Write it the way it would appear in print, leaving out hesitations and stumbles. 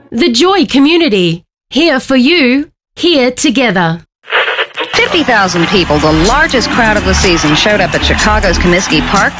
The Joy Community. Here for you, here together. 50,000 people, the largest crowd of the season, showed up at Chicago's Comiskey Park